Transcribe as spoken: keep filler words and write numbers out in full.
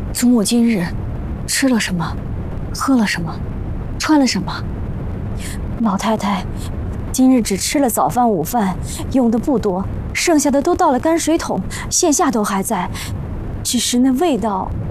祖母今日吃了什么，喝了什么，穿了什么？老太太今日只吃了早饭、午饭，用的不多，剩下的都到了泔水桶，现下都还在，只是那味道